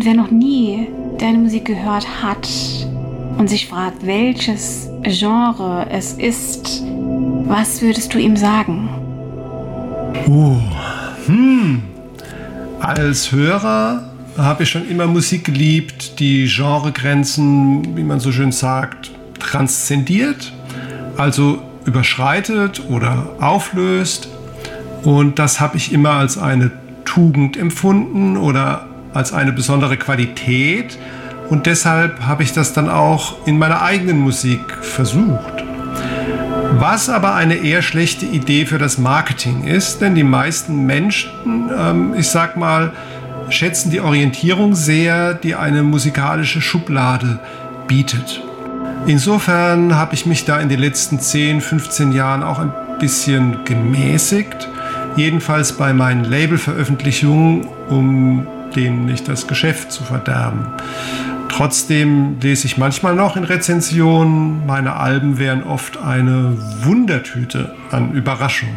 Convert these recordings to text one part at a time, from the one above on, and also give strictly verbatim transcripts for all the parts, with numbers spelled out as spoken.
wer noch nie deine Musik gehört hat und sich fragt, welches Genre es ist, was würdest du ihm sagen? Oh, hm. Als Hörer habe ich schon immer Musik geliebt, die Genregrenzen, wie man so schön sagt, transzendiert, also überschreitet oder auflöst. Und das habe ich immer als eine Tugend empfunden oder als eine besondere Qualität. Und deshalb habe ich das dann auch in meiner eigenen Musik versucht. Was aber eine eher schlechte Idee für das Marketing ist, denn die meisten Menschen, ähm, ich sag mal, schätzen die Orientierung sehr, die eine musikalische Schublade bietet. Insofern habe ich mich da in den letzten zehn, fünfzehn Jahren auch ein bisschen gemäßigt, jedenfalls bei meinen Labelveröffentlichungen, um denen nicht das Geschäft zu verderben. Trotzdem lese ich manchmal noch in Rezensionen, meine Alben wären oft eine Wundertüte an Überraschungen.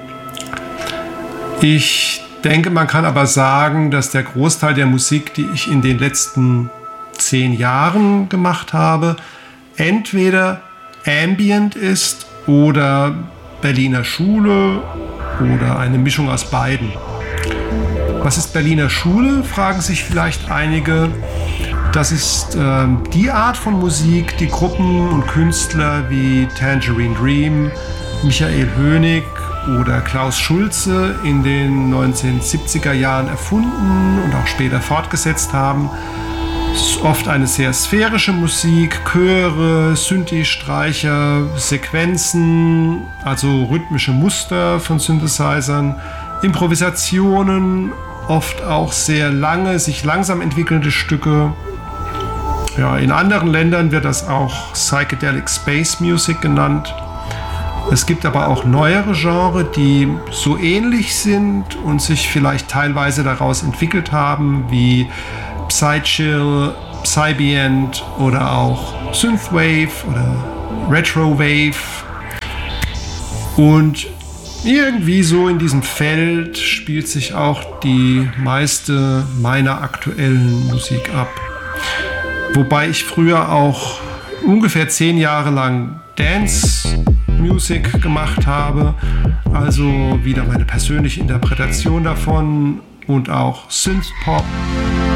Ich denke, man kann aber sagen, dass der Großteil der Musik, die ich in den letzten zehn Jahren gemacht habe, entweder Ambient ist oder Berliner Schule oder eine Mischung aus beiden. Was ist Berliner Schule, fragen sich vielleicht einige. Das ist äh, die Art von Musik, die Gruppen und Künstler wie Tangerine Dream, Michael Hönig oder Klaus Schulze in den neunzehnhundertsiebziger Jahren erfunden und auch später fortgesetzt haben. Es ist oft eine sehr sphärische Musik, Chöre, Synthi-Streicher, Sequenzen, also rhythmische Muster von Synthesizern, Improvisationen, oft auch sehr lange, sich langsam entwickelnde Stücke. Ja, in anderen Ländern wird das auch Psychedelic Space Music genannt. Es gibt aber auch neuere Genres, die so ähnlich sind und sich vielleicht teilweise daraus entwickelt haben, wie Psychill, Psybient oder auch Synthwave oder Retrowave. Und irgendwie so in diesem Feld spielt sich auch die meiste meiner aktuellen Musik ab. Wobei ich früher auch ungefähr zehn Jahre lang Dance Music gemacht habe, also wieder meine persönliche Interpretation davon und auch Synthpop.